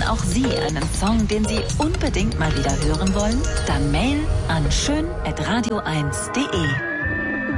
auch Sie einen Song, den Sie unbedingt mal wieder hören wollen? Dann Mail an schön@radio1.de.